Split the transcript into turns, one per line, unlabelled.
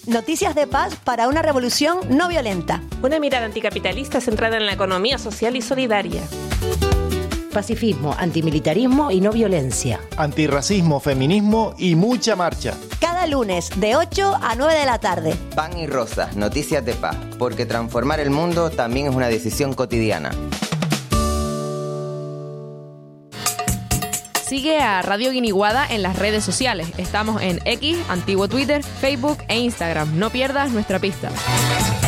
Noticias de paz para una revolución no violenta.
Una mirada anticapitalista centrada en la economía social y solidaria.
Pacifismo, antimilitarismo y no violencia.
Antirracismo, feminismo y mucha marcha.
Cada lunes de 8 a 9 de la tarde.
Pan y Rosas, noticias de paz, porque transformar el mundo también es una decisión cotidiana.
Sigue a Radio Guiniguada en las redes sociales. Estamos en X, antiguo Twitter, Facebook e Instagram. No pierdas nuestra pista.